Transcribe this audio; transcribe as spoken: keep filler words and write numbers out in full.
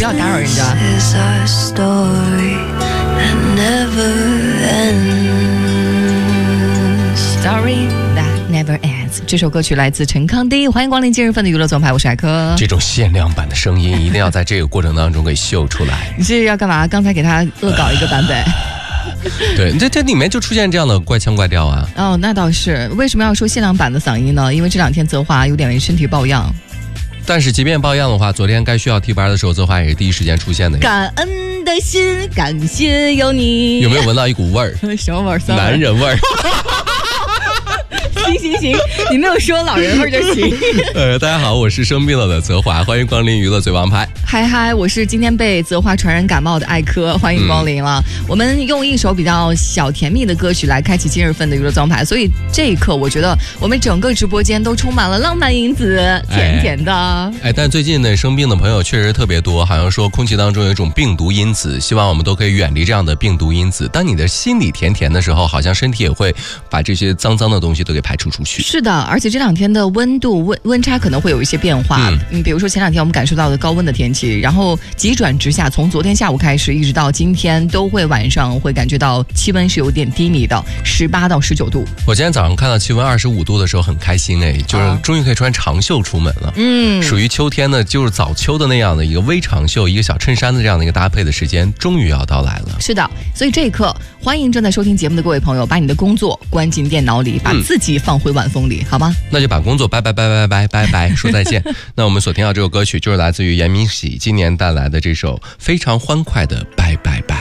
不要打扰人家。Story that never ends。这首歌曲来自陈康迪，欢迎光临今日份的娱乐总排，我是海科。 这种限量版的声音一定要在这个过程当中给秀出来。 你是要干嘛？刚才给他恶搞一个版本。 对，这这里面就出现这样的怪腔怪调啊。 哦，那倒是。为什么要说限量版的嗓音呢？因为这两天泽华有点身体抱恙。 但是即便抱恙的话，昨天该需要替班的时候，泽华也是第一时间出现的。 感恩的心，感谢有你。 有没有闻到一股味儿？ 什么味儿？ 男人味儿。 行行行，你没有说老人味就行。 呃，大家好，我是生病了的泽华，欢迎光临娱乐最王牌。 嗨嗨，我是今天被泽华传染感冒的艾科，欢迎光临了。嗯、我们用一首比较小甜蜜的歌曲来开启今日份的娱乐最王牌，所以这一刻我觉得我们整个直播间都充满了浪漫因子，甜甜的。 哎，哎但最近呢，生病的朋友确实特别多，好像说空气当中有一种病毒因子，希望我们都可以远离这样的病毒因子。当你的心里甜甜的时候，好像身体也会把这些脏脏的东西都给排除出去。 是的，而且这两天的温度温温差可能会有一些变化。嗯, 嗯，比如说前两天我们感受到的高温的天气，然后急转直下，从昨天下午开始一直到今天，都会晚上会感觉到气温是有点低迷的，十八到十九度。 我今天早上看到气温二十五度的时候很开心哎，就是终于可以穿长袖出门了。嗯，属于秋天的，就是早秋的那样的一个微长袖，一个小衬衫的这样的一个搭配的时间，终于要到来了。 是的，所以这一刻，欢迎正在收听节目的各位朋友，把你的工作关进电脑里，把自己放回晚风里。好吗？ 那就把工作拜拜拜拜拜拜拜说再见。那我们所听到这首歌曲就是来自于严明喜今年带来的这首非常欢快的拜拜拜。